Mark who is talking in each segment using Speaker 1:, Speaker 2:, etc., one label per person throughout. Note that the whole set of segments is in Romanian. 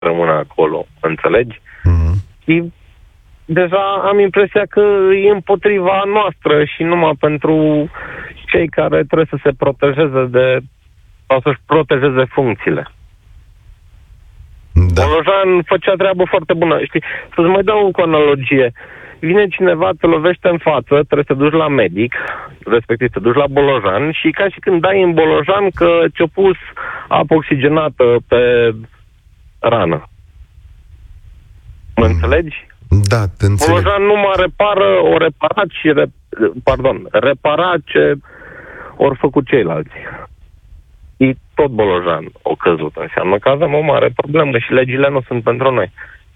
Speaker 1: rămână acolo, înțelegi? Și deja am impresia că e împotriva noastră și numai pentru cei care trebuie să se protejeze sau să-și protejeze funcțiile.
Speaker 2: Da.
Speaker 1: Bolojan făcea treabă foarte bună. Știi, să-ți mai dau încă o analogie. Vine cineva, te lovește în față, trebuie să te duci la medic, respectiv te duci la Bolojan și ca și când dai în Bolojan că ți-a pus apă oxigenată pe rană. Mă înțelegi?
Speaker 2: Da, te înțeleg.
Speaker 1: Bolojan numai repara ce ori făcut ceilalți. Și tot Bolojan o căzut. Înseamnă că avem o mare problemă și legile nu sunt pentru noi.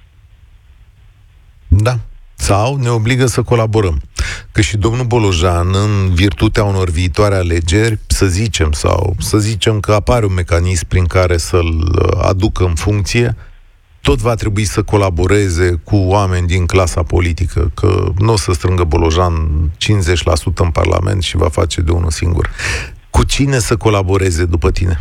Speaker 2: Da. Sau ne obligă să colaborăm. Că și domnul Bolojan, în virtutea unor viitoare alegeri, să zicem că apare un mecanism prin care să-l aducă în funcție, tot va trebui să colaboreze cu oameni din clasa politică, că nu o să strângă Bolojan 50% în Parlament și va face de unul singur. Cu cine să colaboreze după tine?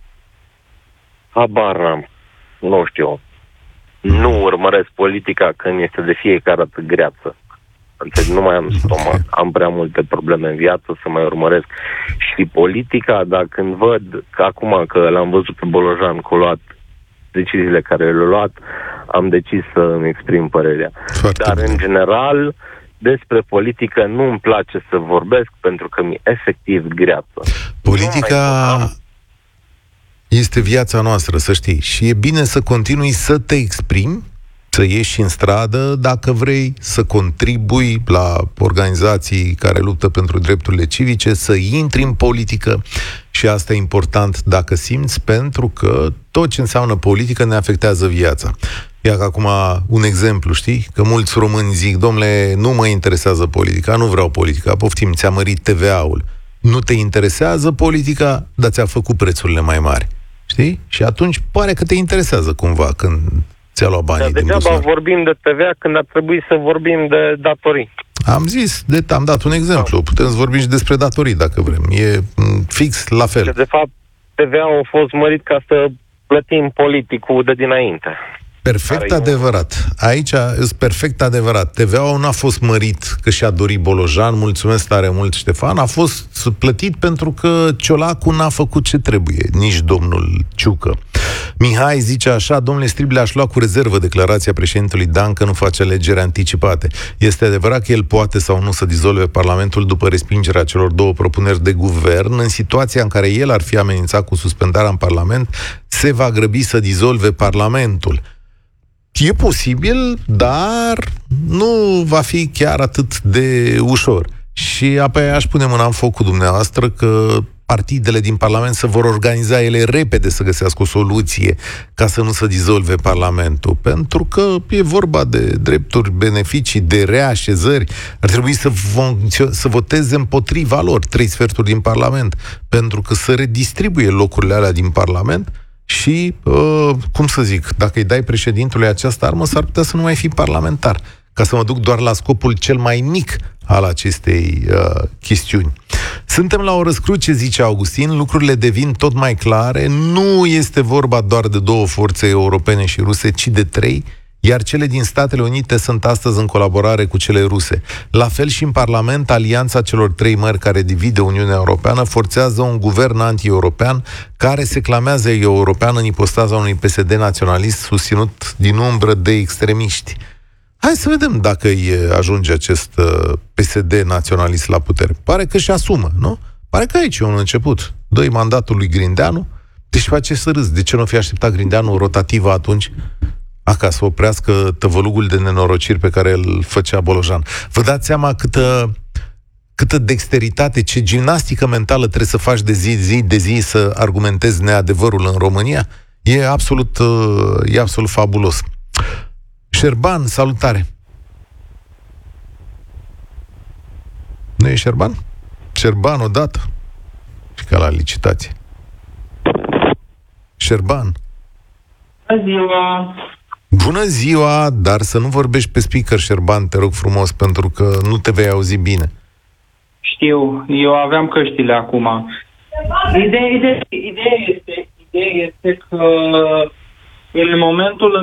Speaker 1: Habar n-am. Nu știu. Nu urmăresc politica când este de fiecare dată greață. Nu mai am stomac. Am prea multe probleme în viață să mai urmăresc. Și politica, dar când văd că acum că l-am văzut pe Bolojan că a luat deciziile care le-a luat, am decis să îmi exprim părerea. Dar în general, despre politică nu îmi place să vorbesc pentru că mi-e efectiv greață.
Speaker 2: Politica este viața noastră, să știi. Și e bine să continui să te exprimi, să ieși în stradă dacă vrei, să contribui la organizații care luptă pentru drepturile civice, să intri în politică și asta e important dacă simți, pentru că tot ce înseamnă politică ne afectează viața. Ia că acum un exemplu, știi? Că mulți români zic, domnule, nu mă interesează politica, nu vreau politica, poftim, ți-a mărit TVA-ul. Nu te interesează politica, dar ți-a făcut prețurile mai mari. Știi? Și atunci pare că te interesează cumva când ți-a luat banii din buzunar.
Speaker 1: Degeaba vorbim de TVA când ar trebui să vorbim de datorii.
Speaker 2: Am dat un exemplu. Putem să vorbim și despre datorii dacă vrem. E fix la fel.
Speaker 1: De fapt, TVA-ul a fost mărit ca să plătim politicul de dinainte.
Speaker 2: Perfect adevărat. Aici e perfect adevărat. TVA-ul nu a fost mărit că și-a dorit Bolojan, mulțumesc tare mult, Ștefan, a fost plătit pentru că Ciolacu n-a făcut ce trebuie, nici domnul Ciucă. Mihai zice așa, domnule Striblea, aș lua cu rezervă declarația președintelui Dan că nu face alegeri anticipate. Este adevărat că el poate sau nu să dizolve Parlamentul după respingerea celor două propuneri de guvern? În situația în care el ar fi amenințat cu suspendarea în Parlament, se va grăbi să dizolve Parlamentul. E posibil, dar nu va fi chiar atât de ușor. Și apoi aș pune mâna în foc cu dumneavoastră că partidele din Parlament se vor organiza ele repede să găsească o soluție ca să nu se dizolve Parlamentul. Pentru că e vorba de drepturi, beneficii, de reașezări. Ar trebui să voteze împotriva lor 3/4 din Parlament, pentru că să redistribuie locurile alea din Parlament. Și, cum să zic, dacă îi dai președintului această armă, s-ar putea să nu mai fii parlamentar. Ca să mă duc doar la scopul cel mai mic al acestei chestiuni. Suntem la o răscruce, zice Augustin, lucrurile devin tot mai clare, nu este vorba doar de două forțe europene și ruse, ci de 3, iar cele din Statele Unite sunt astăzi în colaborare cu cele ruse. La fel și în Parlament, alianța celor 3 mări care divide Uniunea Europeană forțează un guvern anti-european care se clamează european în ipostaza unui PSD naționalist susținut din umbră de extremiști. Hai să vedem dacă îi ajunge acest PSD naționalist la putere. Pare că își asumă, nu? Pare că aici e un început. 2 mandatul lui Grindeanu. Deci face să râzi. De ce nu fi așteptat Grindeanu rotativă atunci? Ca să oprească tăvălugul de nenorociri pe care îl făcea Bolojan. Vă dați seama câtă dexteritate, ce gimnastică mentală trebuie să faci de zi să argumentezi neadevărul în România? E absolut fabulos. Șerban, salutare! Nu e Șerban? Șerban odată. Și ca la licitație. Șerban.
Speaker 3: Bună ziua!
Speaker 2: Bună ziua, dar să nu vorbești pe speaker, Șerban, te rog frumos, pentru că nu te vei auzi bine.
Speaker 3: Știu, eu aveam căștile acum. Ideea este că în momentul